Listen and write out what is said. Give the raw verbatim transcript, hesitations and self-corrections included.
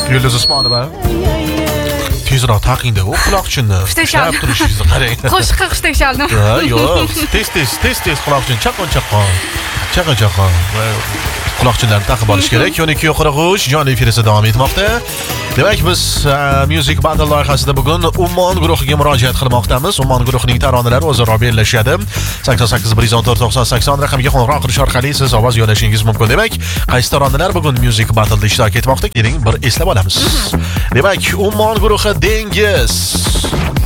Yulduz Usmonova. Tezroq taqingda u quloqchinni. Hushtak chaldi. Ushlab turishingizni qarang. Qo'shiqqa hushtak chaldim. Ha, yo'q, tez-tez, tez-tez quloqchin chaqon-chaqon. Chaqon-chaqon. Quloqchinlarni taqib olish kerak. o'n ikki qirq uch jonli efirda davom etmoqda. Demak, biz uh, Music Battle loyihasida bugun Ummon guruhiga murojaat qilmoqdamiz. Ummon guruhining taronalari o'zaro bellashadi. sakson sakkiz bir yuz o'n to'rt to'qson sakson raqamiga qo'ng'iroq qilish orqali siz ovoz yo'llashingiz mumkin. Demak, qaysi taronalar bugun Music Battle'da ishtirok etmoqda? Keling, bir eslab olamiz. Demak, Ummon guruhi Dengiz.